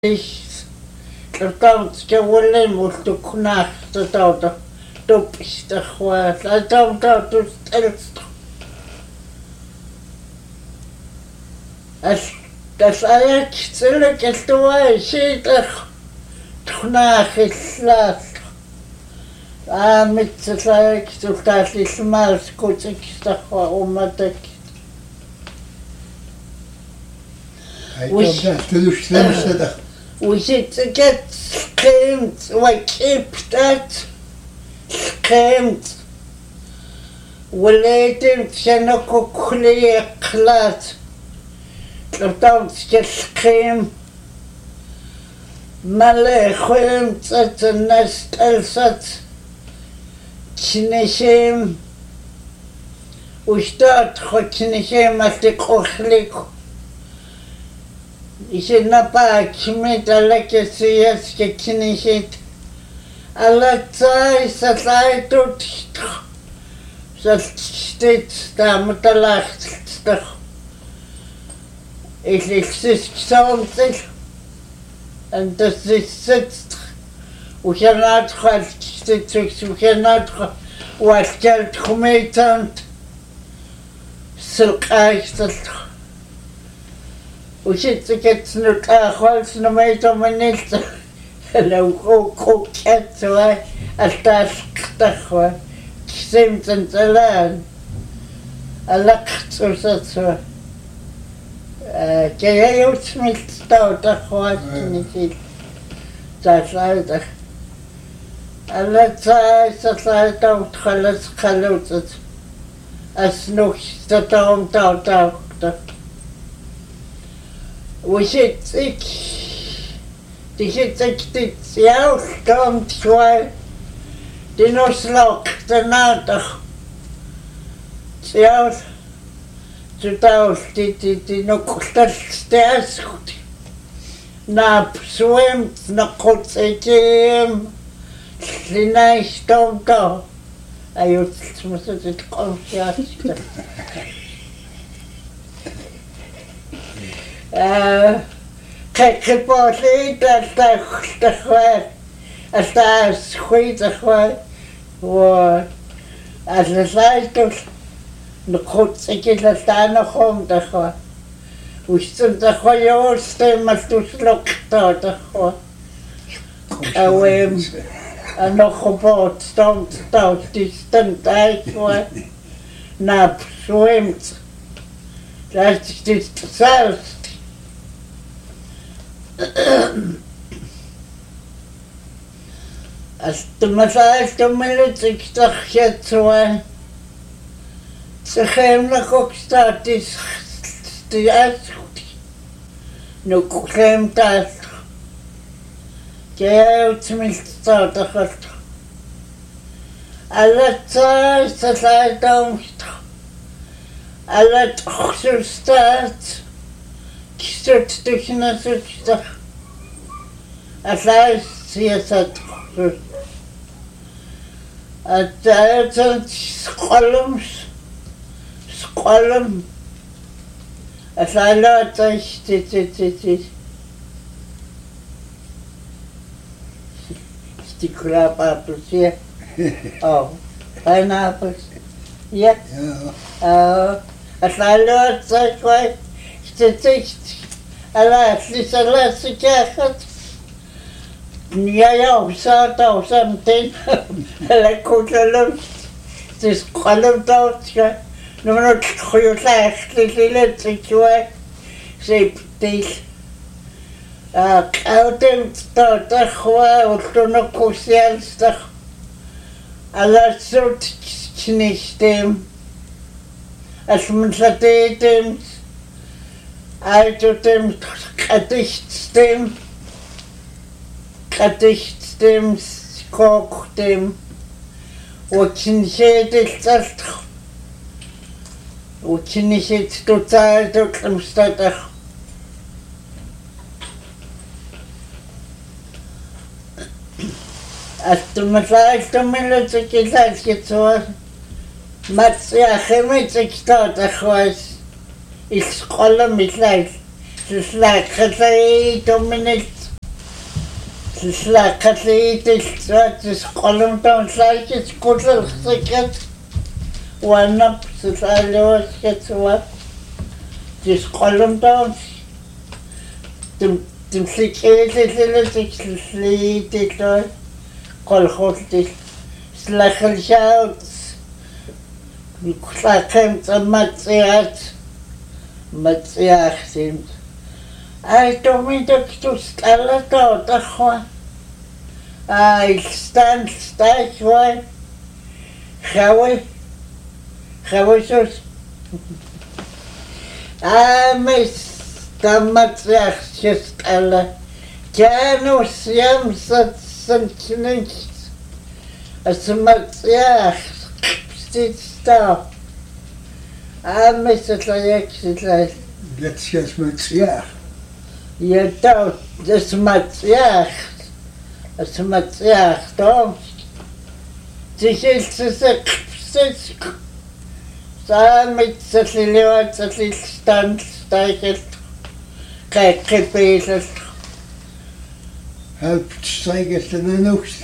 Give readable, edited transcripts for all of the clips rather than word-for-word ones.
Ich Tawtskawulim ultuknaq tatawta tupistaqwa tatawta tustelst Tasayak tsilek estuwa shitaq tnaq illal mitsayak tultallismas kutikstaqwa umatak وشتكت سقيمت وكبتت سقيمت وليت شنكو كلي قلات طلبت سقيم مالي خويمت الناس تلست كنشيم وشتات خو كنشيم أتقو خليكو Ishi napa kimit ala kesiyas ke kinishit ala tsai satlai tut sastit stamutalacht ich gesonst und das ist sitzt ich hat was Geld kommt und silkaicht وشتكت نتاخلت نميتو منيت لو كوكت سوا التاسكتخوا كسمت انتلان ألقت وسطوا كي يوتمت تاو تخوا كنتيل تاسايتخ ألا تاسايتخ تاو تخلص خلوتت أسنوش تتاوم تاو وشتك تشتك تسياوش توم تشوي تنوسلوك تناتخ تسياوش تتاوش تنوكتش تاسكت ناب سويمت نقود سيكيم لنايش توم تو أيوة تسمسة تقوم سياسك كيبوتي تخوي أستاذ خوي تخوي و أساسايتوس نقود سكيت أستانا خوم تخوي وشتن تخوي يوستي مستوسلوك تخوي أويم أنا خبوت ستومت تستن تايشوي ناب سويمت تستسالست Astmasaaltu minutik tarjatsuan tsekhemnakokstaatis tiaskuti nukuklem taas keutmiltsaatakhalt alatsaa salaataumsta alat khsustaat kisut tusnasuksta asais siyasat khsus atayatan sqalum asalatash stikrapapus yeah oh pineapples yeah asalatash quite alas lisalasikakhat niya usata usamtin ala kutalum tisqalum tawtka numanot khuyulaxlilet sikwa septil qawtem takhwa ultunokusialsta ala sut knistem asmsatetem Altotem Kadichtstem, Koktem, Ukinchetiltast, Ukinichet total Doklemstatach. Astumasalstumilutikilakitsuas, Matsiachemitikstatachwas. Ich scrolle mich leicht. Es lag 2 minutes. Слакалиитиллуатис qolumtaun saikit kullерсикат уаннап сусаалуаскатсуа тис qolumtaun тимсикээллилитикслиитиллуа qolхултил слахалшаут никулаакэм цамматсиат матсиаарсим ай томитоктус аллатоо тархуа ай стайхуа хавойсус мис тамматсиарсис алла кянус ямсатсанкинэнс асматсиар ститстаа мисалаяксилаа Let's Я там засматсиах том тихэлсэсэк самитсалилуатсалилстан стайхэл кэкэпэйлэл helped cycle and then oaks.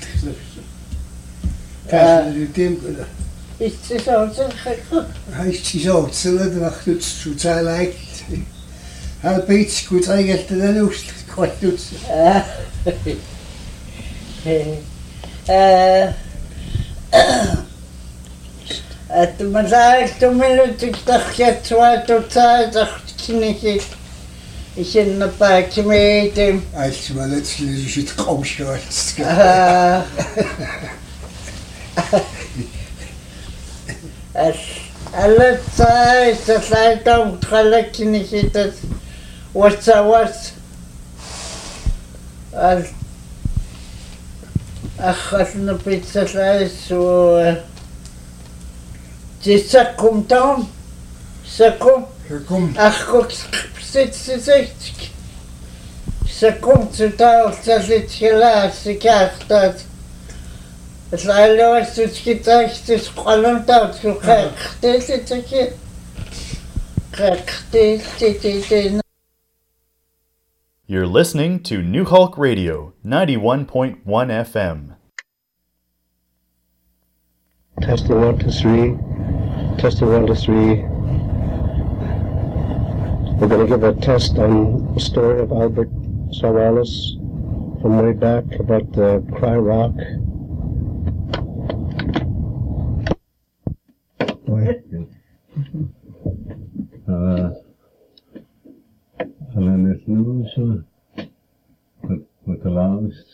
Temple. It's also He's out, so let the Nachtuts to try like help each good cycle to the oaks. Quite good. At the Mazar 2 minutes, get to try Ich in der Park mit dem. Als mal letztlich shit kaum schwarz. Alle Zeit, das Leitung tralek nicht das. Was ach, eine Pizza so. Die kommt dann. Ach, guck. 60. Sekund zu tausend Kilometer. Es leider was du gedacht, das Kolon da zu You're listening to New Hulk Radio, 91.1 FM. Testing 1 to 3. Testing 1 to 3. We're going to give a test on the story of Albert Savalas from way back about the Cry Rock. And then there's news with the last.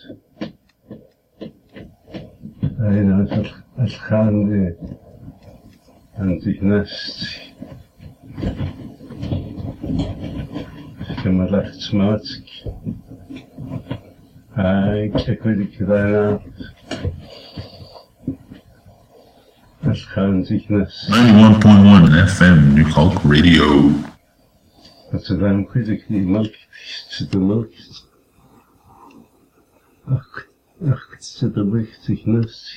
Als gaande en zich nest. Ik heb me recht smaatsk. Ik weet niet gedaan. Als gaan zich nest. 91.1 FM, New Hulk Radio. Dat ze dan weet ik die melk, ze de melk. Ach, ze de melk zich nest.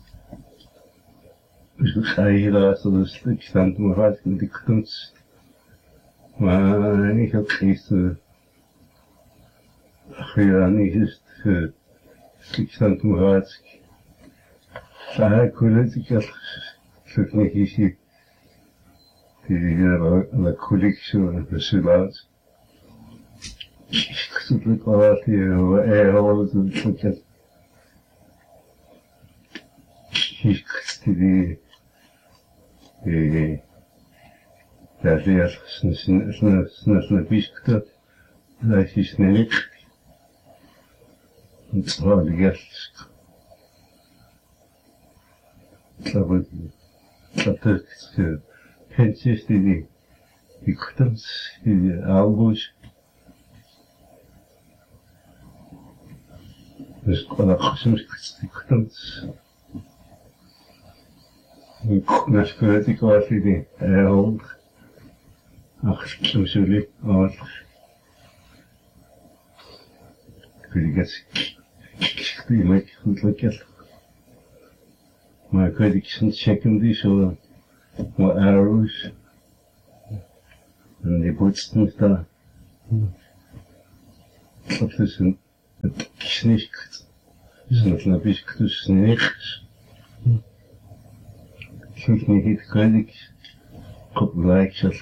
Dus ik ga hier laten, dus ik sta te me vast met die kunst. Maar ik heb gisteren niet eens ik sta te me vast. Ik wil het, ik heb niet gezien. La collection de Sulat. Ik zit ook wel uit hier, alles en zo. Ik zie daar leer snel bischkut, daar is snel. En zo de gast. Dat is Pensies die kuttens, die albus. Dus kon ik soms die kuttens. Na skreut ik was die hond. Ach, soms jullie, maar. Ik weet niet, ik weet goed lekker. Maar ik weet ik checken die zo. Wat arrows. En die bootsten daar. Dat is Knicht. Snatna biskus nichts. Kijk niet kwijt. Kop lijkt.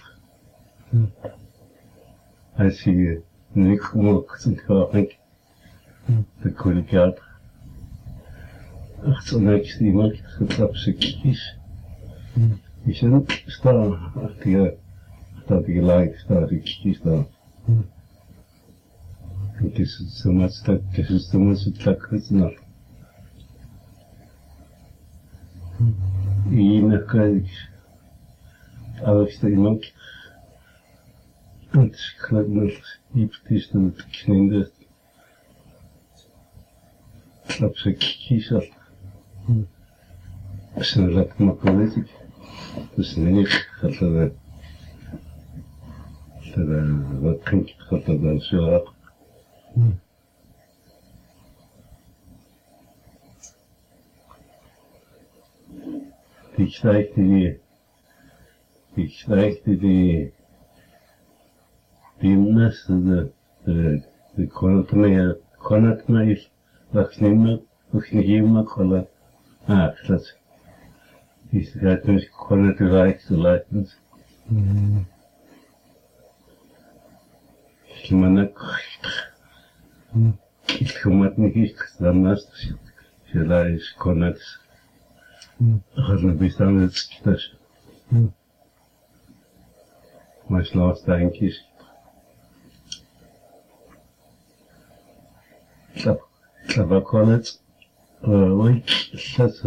Als je niet mocht en kwijt. De kwaliteit. Ach, zo niks die maakt getrapt ze kies. Je zit staan achter je lijkt, staat je kies daar. Het is zo much dat het is zo much dat het nog. Ine kijk. Alles dat iemand. Het klinkt nog iets is dat het kninder. Klap ze kies af. Als je dat makkelijk is. Dus niet dat er wat klinkt dat er dan zo af. Ik strijkte die nes, de kon het mij wacht niet meer, hoef niet meer kolla. Dat is het dus kon het rijkste lijken. Ik ben ik kom het niet dan naast je is kon het. Gaan bestaan het skittas. Maar slaat dankjes. Dat kon het. Oei, dat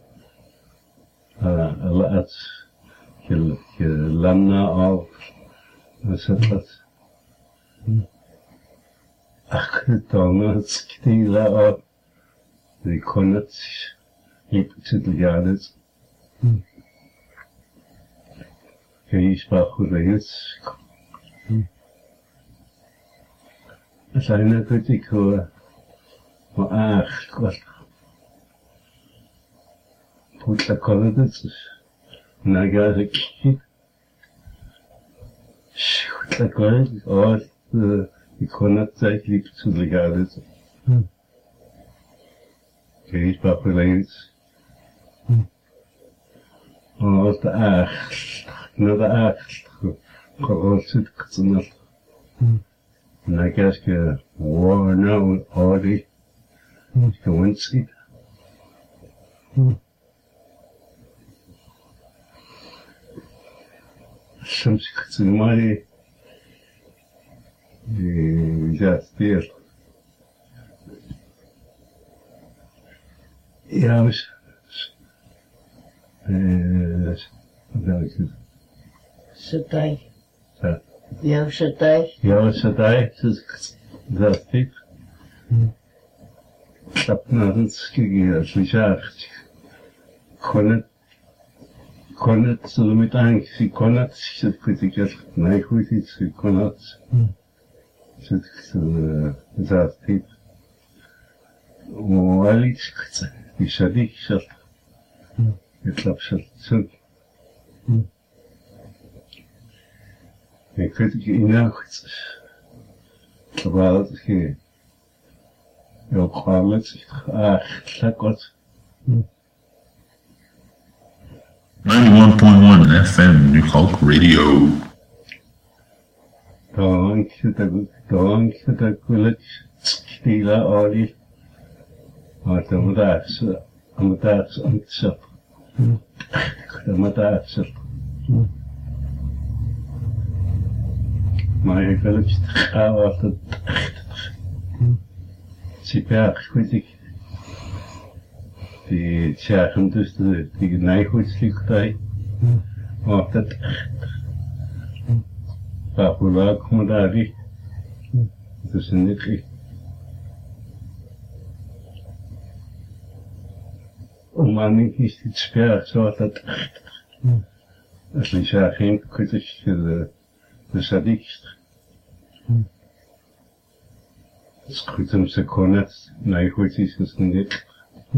laat je lamna af. Wat is dat? Ach, dan het skitila af. Die kon het. Ik zit er jaren. Je sprak goed eens. Zijn er goed ik hoor. Maar ach, wat. Goed dat kan het dus. Nou ga ik. Goed dat kan het. Oh, ik kon het zeggen. Ik zit er jaren. Je sprak goed eens. Als de acht, naar de acht, gewoon zit ik zo net. En dan krijg je, wow, nou, Audi, gewoon ziet. Soms ik het maar ja, speelt. Ja, Satai. Ja. Jouw satai. Ja, satai, dat is dit. Dat naar het skigje, als je zegt. Kon het zo met angst, ik kon het, zit kritiek, nee, goed iets, ik kon het. Zit dat dit. Maar iets, die sadik zat. Ik klap ze zo. Ik weet het in nacht. Terwijl het je ook gewoon met lekker. 91.1 FM New Hulk Radio. Dank je dat gelukkig stila olie. Maar dan daar zo, aan het zo. Maar ik wil het gaan wat het super goed ik die zeggen dus die nijgoedslichtij wat het waar komen daar die dus niet maar niet is het sper zoals dat als je zegt geen kritisch de sadikst. Het is goed om ze kon het nee goed is het niet.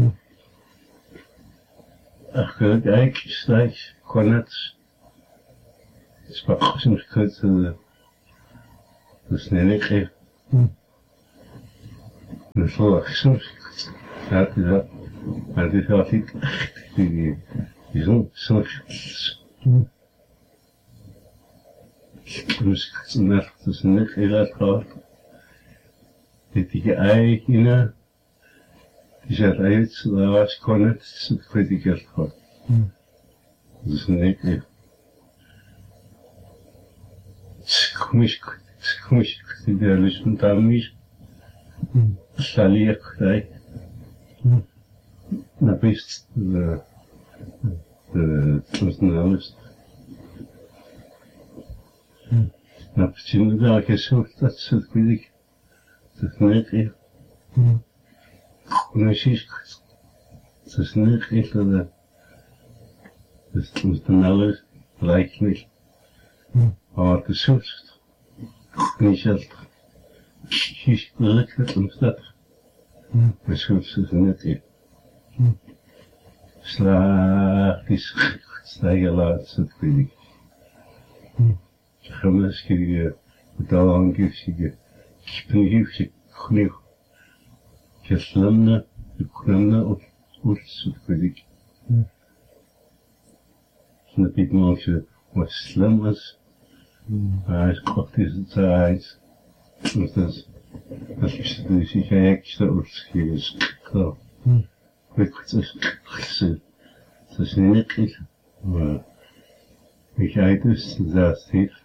Ach kijk steeds kon het. Het is maar goed goed dus nee ik Men så aksjon, at det har litt i sånn sånn i det klart. Det ikke inne. Det er så det var skånet, så det ikke helt klart. Det er sånn ikke. Komisk, det er liksom damis. Saliak, det na best the personalist. Na почему да, конечно, это критик. Это не Носишь, это не это да. Это personalist, likely. А это все. Не сейчас. Хищ, это стат. Ressources net Slaag is stijgen laatst, weet ik. Gemeske, betaalangiftige, kipengiftige, genoeg. Geslamne, geklamne op oorts, weet ik. Snap ik maar als je wat slim is. Hij is kort is het uit. Dus als je dus je extra oorts klaar. Het is niet maar ik ga dus dat hier.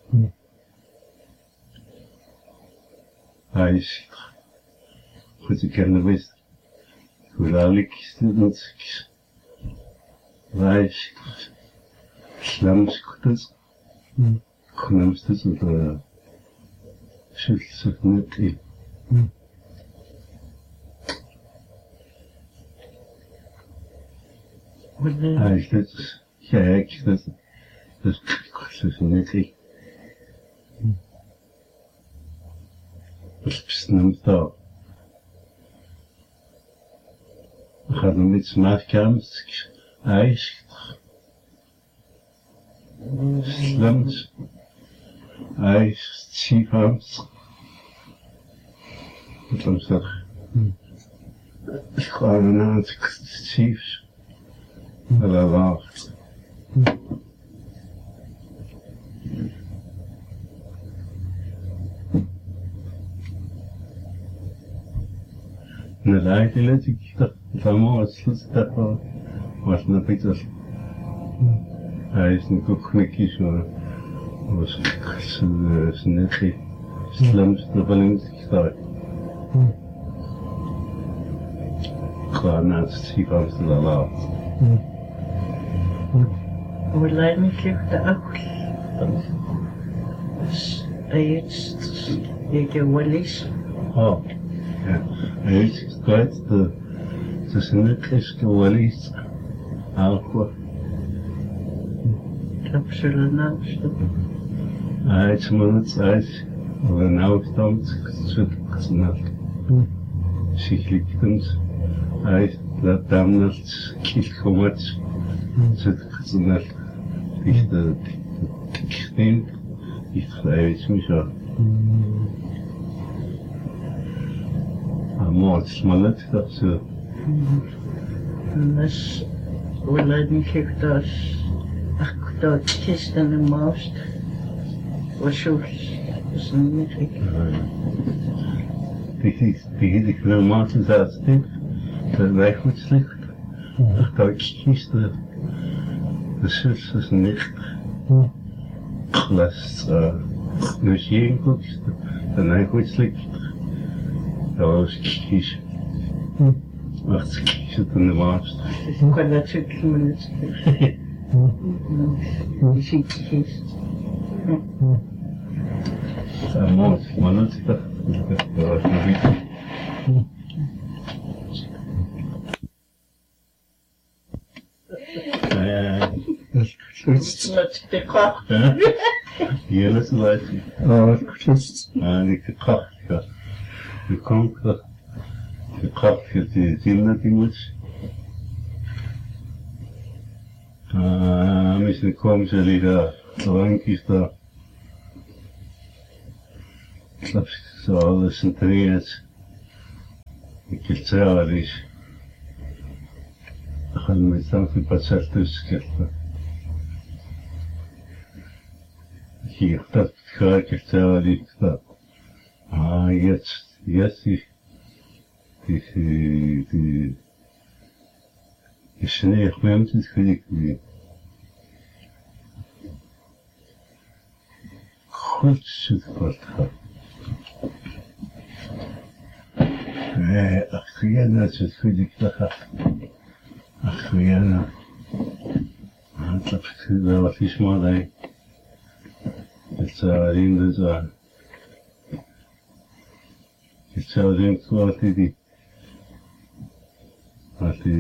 Hij is goed, ik ken de best. Hoe dadelijk is het niet. Hij is slamskut. Knamst het op schulds of niet. Hij is het gek, dat is niet ik. Dat is bestemd daar. We gaan hem iets maken, hij is slemt, hij is ziekhaams. Wat was dat? Ik ga naar het zieks. Eller rart. Men det ikke litt ikke da må jeg slutte derfor var sånn at jeg er sånn kukknikkis og sånn ikke slemst og balensk der. Klarna sikkert til det rart. والله مثلك أكل بس أيت يجوليش أيت قاعد تسنكش جوليش أقوى تبشر الناس أيت منت أيت وناو تامت كتسنال شكلك تمت أيت لا تامنت كيل كومت كتسنال Ich denke, ich schreibe es mich auch. Aber es mal nicht dazu. Das will nicht das dort Kisten im Maust. Was schon ist nicht Die kleine Maßen sagt, das weiß man schlecht. Ach, da Kiste. Das ist nicht. Lass dus hier goed, dan hij goed slikt. Dat was kies. Wacht, kies het in de maast. Ik kan dat zeker niet. Je ziet het niet. Dat moet, maar niet dat. Dat was nog niet. Met de kracht. Hier is het lijstje. Die kracht, ja. De kracht, die zinnen die moet. Misschien komen ze die daar, de rankjes daar. Ik snap zo alles centreerd. Kiltsaaraliis. Ахалмитсан фипасалтускерпа. Хиертат хаакилтсааралиста. Яси ди ишнех мемтис хиликли. Хулсутфатха. Ахияна сутфиликтаха. Ахияна. Антлапсида ватишмадай. Kiltsaariindasa. Kiltsaariintuatidi. Ati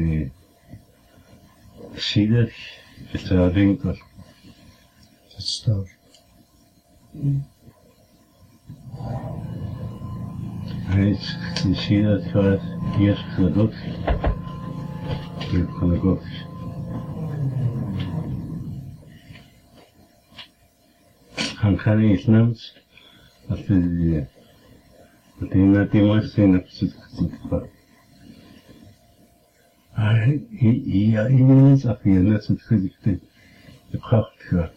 sidak kiltsaariintal. Star. Heet sidak gaat eerst gedot. Hier kan ik ook. Han kan inte nämns att det är inte måste in på. Jag minns att jag läste det praktiskt.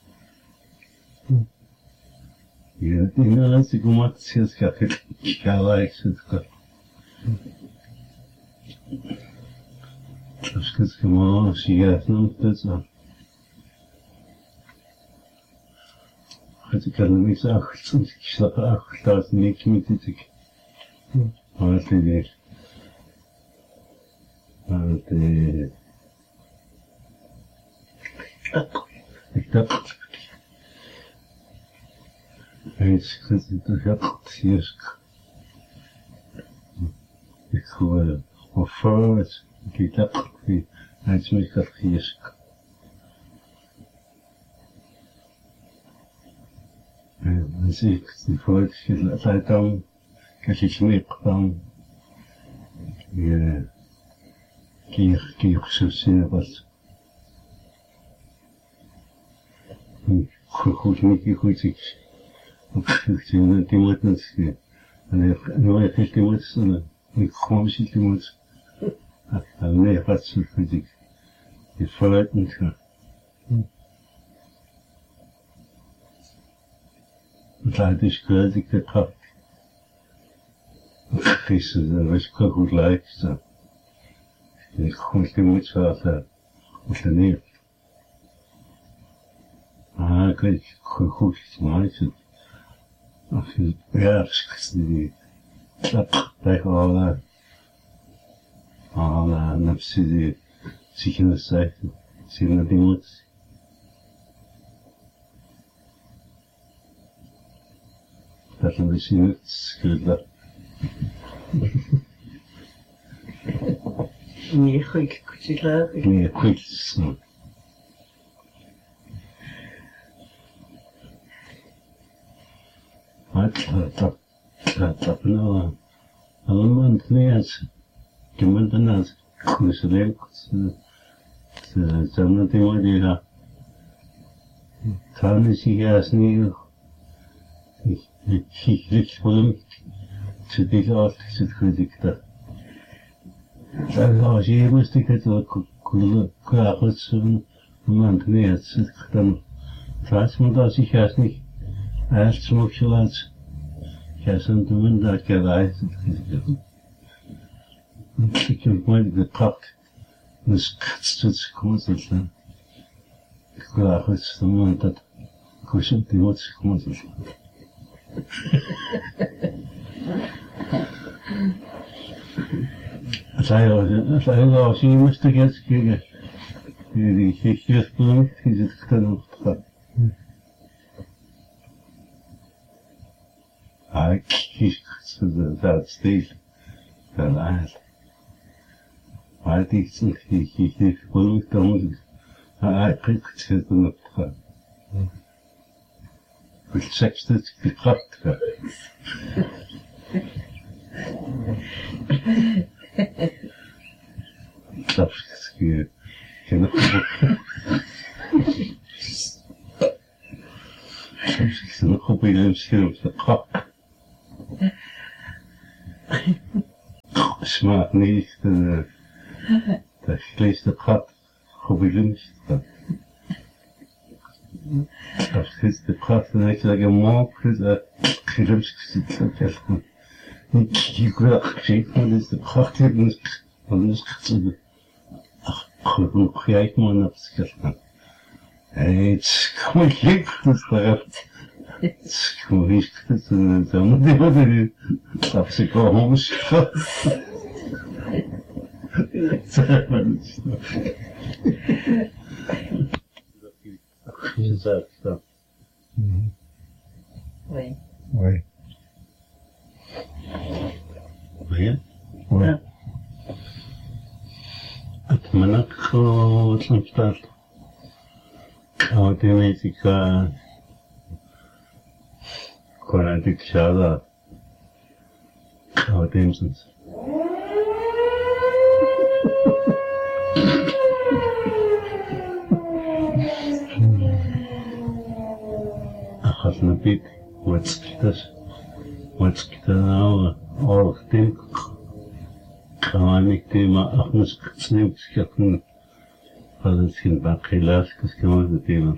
Jag innan läste jag att se ska jag liksom. Jag ska må säga något så. Het kan niet zacht, ik slaap acht, dat niet met dit. Maar het is ik dacht, het gaat hier. Ik hoor voor ik dacht, het is gaat hier. Dus ik voel het altijd dan, als je sneeuwt dan, keer zo zien wat. Goed, niet goed, ik zie dat die moet niet zien. En nu heb ik die moet zien, ik gewoon zie die moet. En nee, wat zo goed ik voel het niet gaan. Het is geweldig de kracht. Gisteren was ik goed lijkt. Ik kon die moet zaten op de neer. Ik weet goed maken. Als je bergs die dat tegen alle nafsi die zich in de zijde zien dat die moet. Dat is misschien niet schuldig. Nee, goed, goed, Nee, goed. Dat nou allemaal niet. Je moet dan als kussen ze dan die maar die gaan. Dan is hij als niet. Ik wil ze dit altijd zit goed dat. Als je moest ik het ook klaar zo'n moment niet zit dan. Falls man da sich erst nicht erst zum Schlatz. Ja, sind man da gereist. Und ich habe mal gepackt. Das kannst du zu kommen sein. Klar, ist der Mann das kuschelt die Wurzel kommen sein. Das auch sie musste jetzt gegen die Kirchblumen, diese Knopf. Ik dat steeds verlaat. Maar die zich gevoelig dan ik het nog gaan. Voor seks dat gekracht gaat. Dat is geen soms nog op een scherm te krap. smaakt niet, dat vlees de gat, gebeurd. Als het de gat, dan heb je dat je maak, dat gerust zit. Ik wil gezegd, maar dat is de gat, anders gezegd. Genoeg jij maar naar het scherm. Het is gewoon gek, dat is daar. Het is gewoon gek, dat is dan niet wat er is. Dat is gewoon homs. Oui. Oui. Oui. Oui. Het manak wat staat. Automatica. Konatik shada. Automatisch. Achas napit. What's nou? All think. Kawanik thema achmus sneeuw schatten. Als het geen bakkelaars kan het thema.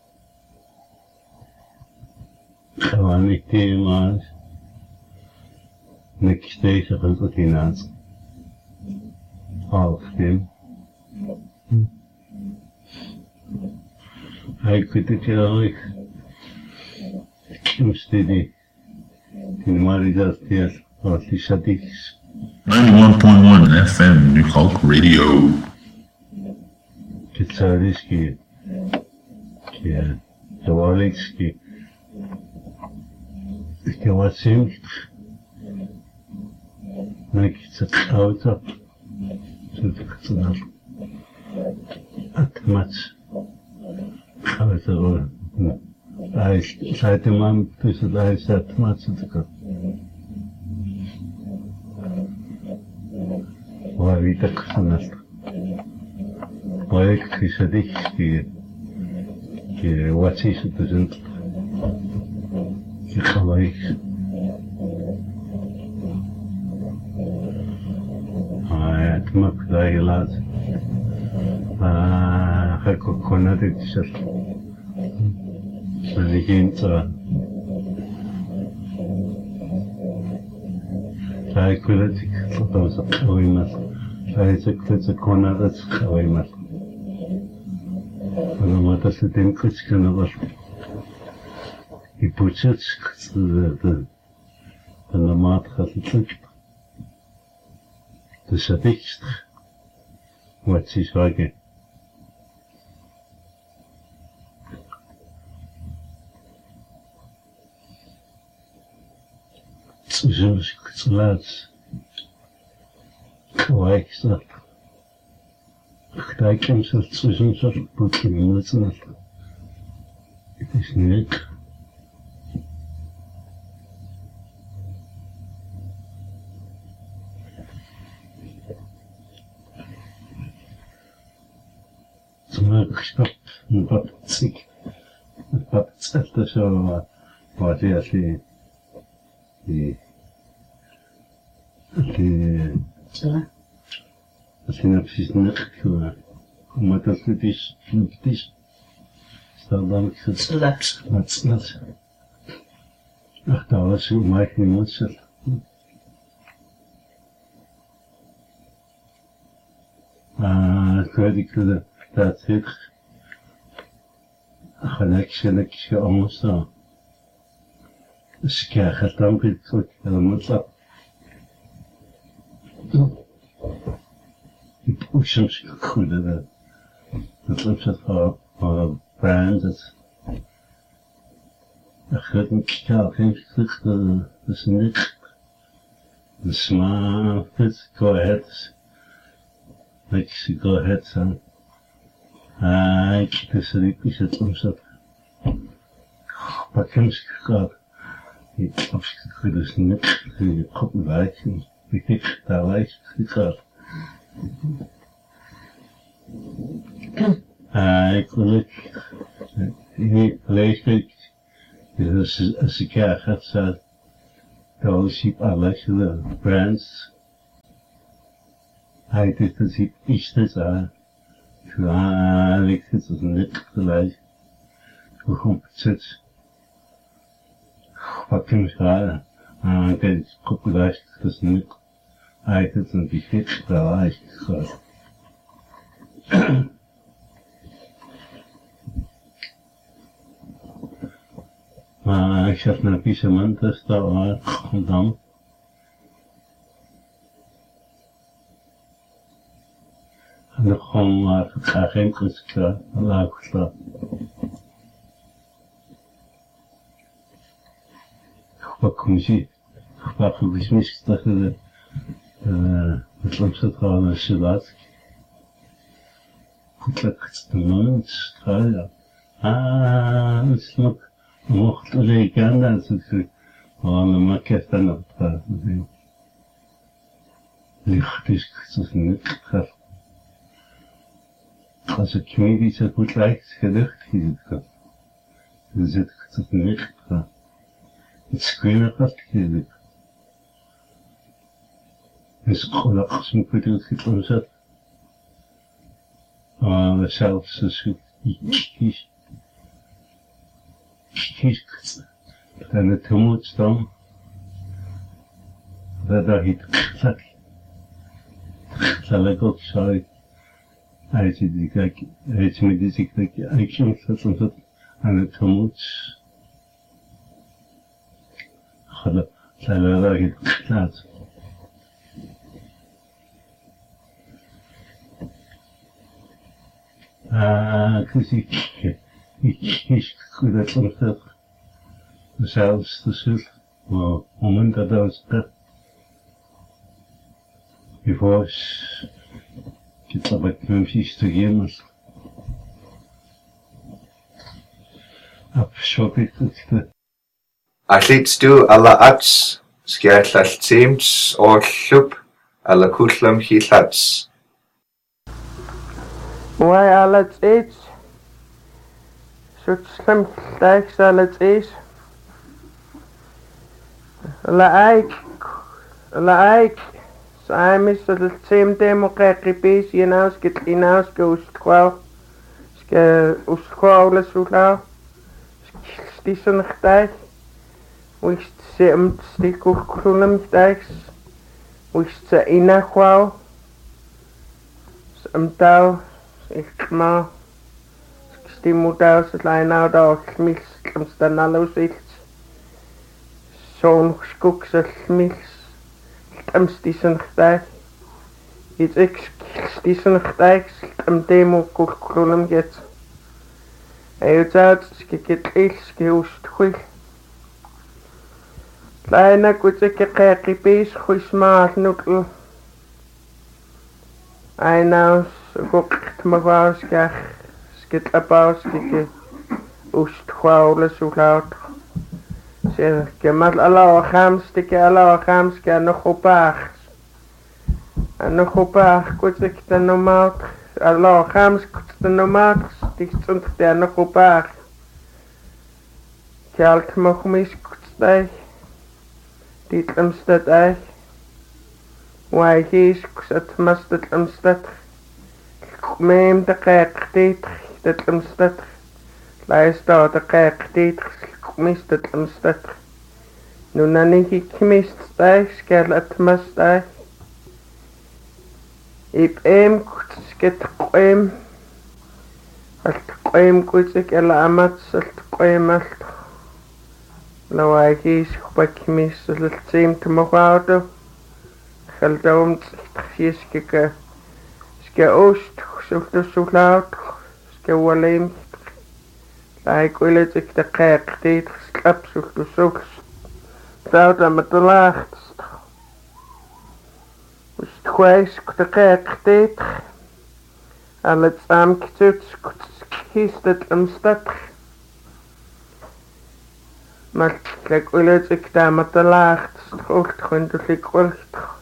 Kawanik thema. Niks deze van inaans. Half tim. Hij kunt het jou ik. Kimstedi. Die maridas die als die shadis. 91.1 FM New Hulk Radio. Kitsariski, Zawalikski, Kawatsim, Nakitsauta, Sutkatsunar, Atmats, Kawatsaur, Saitimam, Tusadai Satmatsuka. Вавита ксанас. Вавик кисадих ки ватсис тузент. Ки хаваик. Атмак дайлат. Хако конадик тисат. Садикинца. Сайкулатик тотоса оймас. Сайкулатик конадат оймас. Анамата сетем кучканавар. И пучат да намат хасыцык. Да шатикст. Вот сишваге. Цужимшик цлац. Квайксат. Chtijkemsel цужимшат путимнацнат. Het is niet. Smaakstap, een papetsik. Een papetsik, dat is zo wat je als je nou precies niet maar dat het is, stel dan ik het slat. Ach, dat was hoe maak je niet zet. Ik weet niet dat het gelijk anders zo. Dus ik krijg het dan weer terug, helemaal zo. Ik push hem zo goed, dat loopt het voor brand, dat gaat een kikaal, geen terug, dat is niet. De smaak, het, go ahead. Like, go ahead, son. Ik dus ik is het omzet. Pak hem zo ik heb dus niet op de wijk. Ik heb daar wijk gegaan. Ik wil ik lees ik. Dus als ik ga gaat, dan zie ik alle brands. Hij dit is dus aan. Ik zit als een net gelijk. Hoe komt het? Wat kun je schade? Kijk, kop gelijk, dat is niet. Hij zit een beetje gelijk. Maar ik zat naar Pieseman, dat is daar gedaan. En dan gewoon maar geen kunstkracht, laag gestaan. Wat kom je zien? Wat gebeurt mis dat je het lampje gewoon een salaat. Goed lekker te doen, ja. Dat is nog mocht rekenen, dat is het. Dan maak je het dan op. Licht is het niet gegeven. Als ik me zo goed lijkt, gelucht is het gaan. Dan zit ik het niet gaan. Het schreeuwen gaat gelukt. Dus gelukkig moet ik het goed omzetten. Maar zelfs als ik kies. En het moet staan. Dat ik het zal ik ook zo. Hij zit die kijk, hij zit met die kijk, ik zie dat aan het gemoed. Gelukkig zal er het laat. Dus ik goed dat het zelfs te zult, maar moment dat was dat. Before ik heb dat precies te geven. Afschopig het. Allitstu alla ats, skertlall teams ollub, alla kullam hillats. Why alla teams? Sutslam hillats alla teams. Alla eik. Saimis dat team democratie hinaus get hinaus geustkwal. Ustkwal sulau. Stissen gtijg. Wist ze stikulum gtijgs. Wist ze inakwal. Tau ik ma. Stimutau se leinau da mis kamstanalo zit. Zo'n skukse mis. Stissen gtijg. Iets ik stissen gtijgs. Demo kulum get. Uitzaad, skikit iets geust goed. Kleine kutsike kerkipis, goeismaat noetel. Einaus, gokt me wou, skit abou, skike. Oest gwauwle, zo laut. Zeg, kemat alauw gams, ke nog op aag. En nog op aag, kutsik de normaal. Alauw gams, kutsik de normaal. Die stond daar nog op aag. Kjalt mag mis kutstijg. Dit omstad eich. Wai hies kusat mastat omstad. Meem de kijk dit, dat omstad. Lijst daar de kijk dit, mis dat omstad. Nu nani ik mist stijg, skerlat mast eich. Ip kutsket qoem. Alt qoem kutsik ela amats, alt qoem alt. Law I kies gebak mis, het seem te mogen houden. Geldoom ske oost, zo laut, ske waleem. Ik wil het ik de kijk dit slap zo. Zou dat met de laagst. Dus het gwijs de kijk dit. Al het saamkituts, kies het omstad. Maar ik wil het ik daar met de laagst. Goed, dus ik wil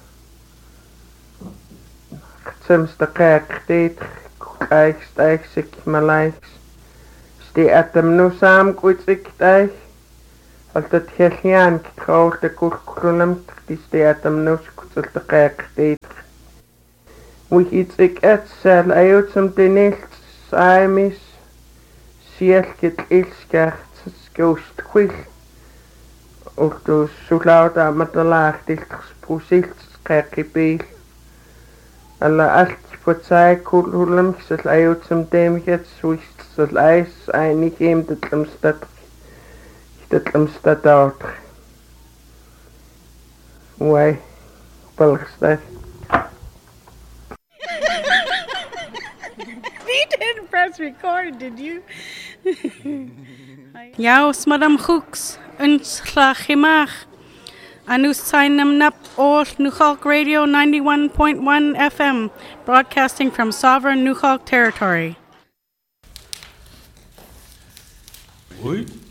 soms de kijk dit. Kijk, stijg ik me lijks. Die atem nu samen goed ik stijg. Als het heel groot de koelum. Die atem nu goed de kijk dit. Wihitsik etsal ajutsam denilt saimis sielkit ilskart skust quill ultus sulauta matalaartilters pusilts qeqibil alla alt potsai kulhulam sal ajutsam demget swist sal ais ainikim tetlamstat out why balgstad. You didn't press record, did you? Jaus madam Hooks, uns chimach. Anus Sainam Nap All Nuchalk Radio 91.1 FM, broadcasting from sovereign Nuchalk territory. Oi.